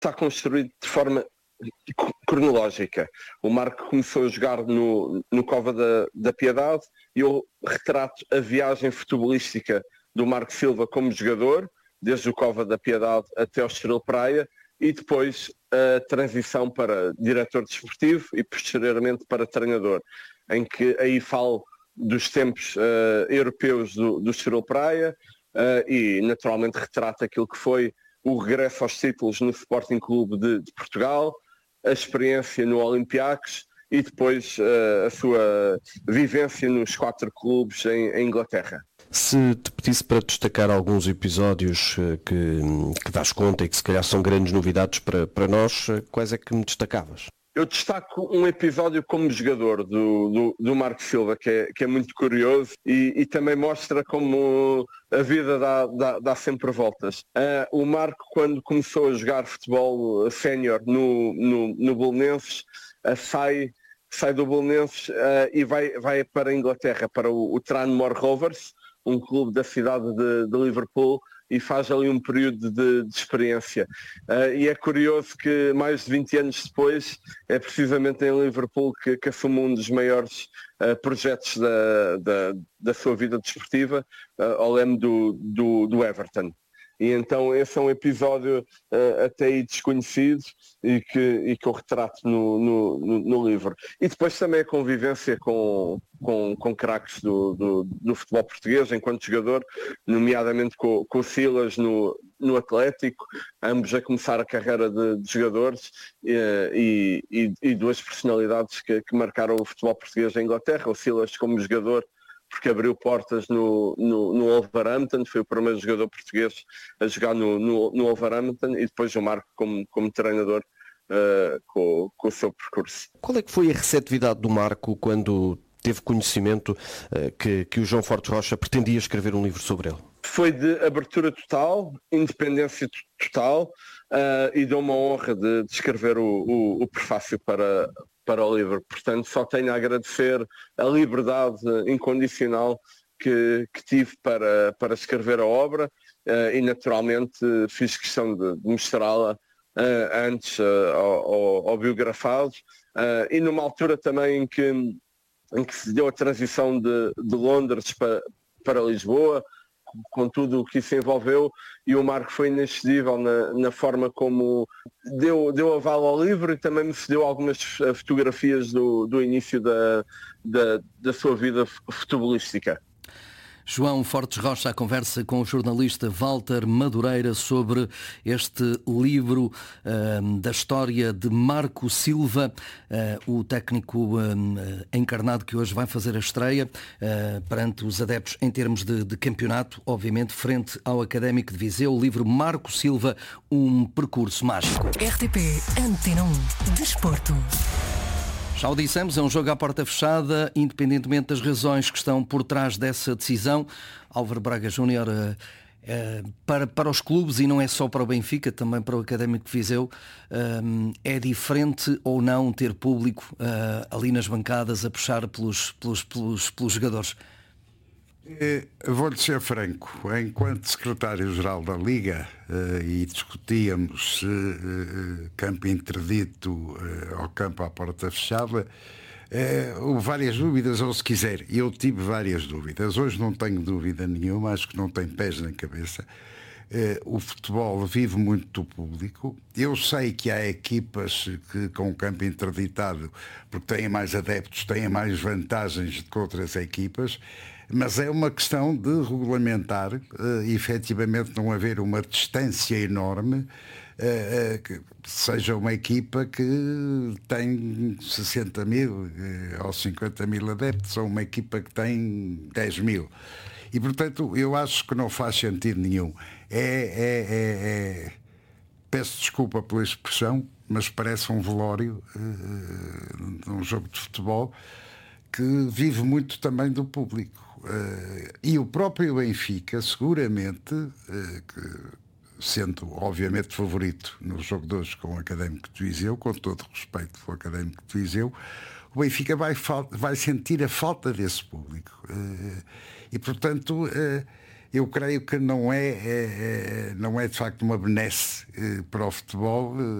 está construído de forma cronológica. O Marco começou a jogar no Cova da Piedade e eu retrato a viagem futebolística do Marco Silva como jogador, desde o Cova da Piedade até o Estoril Praia, e depois a transição para diretor desportivo e posteriormente para treinador, em que aí falo dos tempos europeus do Estoril Praia e naturalmente retrata aquilo que foi o regresso aos títulos no Sporting Clube de Portugal, a experiência no Olympiacos e depois a sua vivência nos 4 clubes em Inglaterra. Se te pedisse para destacar alguns episódios que dás conta e que se calhar são grandes novidades para nós, quais é que me destacavas? Eu destaco um episódio como jogador do Marco Silva, que é muito curioso e também mostra como a vida dá sempre voltas. O Marco, quando começou a jogar futebol sénior no Belenenses, sai do Belenenses e vai para a Inglaterra, para o Tranmere Rovers, um clube da cidade de Liverpool, e faz ali um período de experiência. E é curioso que mais de 20 anos depois é precisamente em Liverpool que assume um dos maiores projetos da sua vida desportiva, ao leme do Everton. E então esse é um episódio até aí desconhecido e que eu retrato no livro. E depois também a convivência com craques do futebol português enquanto jogador, nomeadamente com o Silas no Atlético, ambos a começar a carreira de jogadores e duas personalidades que marcaram o futebol português em Inglaterra. O Silas como jogador, porque abriu portas no Wolverhampton, foi o primeiro jogador português a jogar no Wolverhampton, e depois o Marco como treinador com o seu percurso. Qual é que foi a receptividade do Marco quando teve conhecimento que o João Fortes Rocha pretendia escrever um livro sobre ele? Foi de abertura total, independência total, e deu uma honra de escrever o prefácio para o livro. Portanto, só tenho a agradecer a liberdade incondicional que tive para escrever a obra e naturalmente fiz questão de mostrá-la antes ao biografado e numa altura também em que se deu a transição de Londres para Lisboa, com tudo o que isso envolveu, e o Marco foi inexcedível na forma como deu aval ao livro e também me cedeu algumas fotografias do início da sua vida futebolística. João Fortes Rocha, a conversa com o jornalista Walter Madureira sobre este livro da história de Marco Silva, o técnico encarnado que hoje vai fazer a estreia perante os adeptos em termos de campeonato, obviamente, frente ao Académico de Viseu. O livro Marco Silva, um percurso mágico. RTP Antena 1, Desporto. Já o dissemos, é um jogo à porta fechada, independentemente das razões que estão por trás dessa decisão. Álvaro Braga Júnior, para os clubes, e não é só para o Benfica, também para o Académico de Viseu, é diferente ou não ter público ali nas bancadas a puxar pelos jogadores? Vou-lhe ser franco, enquanto secretário-geral da Liga, e discutíamos campo interdito ou campo à porta fechada, houve várias dúvidas, ou se quiser, eu tive várias dúvidas. Hoje não tenho dúvida nenhuma, acho que não tenho pés na cabeça. O futebol vive muito do público. Eu sei que há equipas que com o campo interditado, porque têm mais adeptos, têm mais vantagens do que outras equipas, mas é uma questão de regulamentar, efetivamente não haver uma distância enorme, que seja uma equipa que tem 60 mil ou 50 mil adeptos, ou uma equipa que tem 10 mil. E, portanto, eu acho que não faz sentido nenhum. Peço desculpa pela expressão, mas parece um velório num jogo de futebol que vive muito também do público. E o próprio Benfica, seguramente, sendo obviamente favorito no jogo de hoje com o Académico de Viseu, com todo o respeito pelo Académico de Viseu, o Benfica vai sentir a falta desse público. E, portanto, eu creio que não é de facto uma benesse para o futebol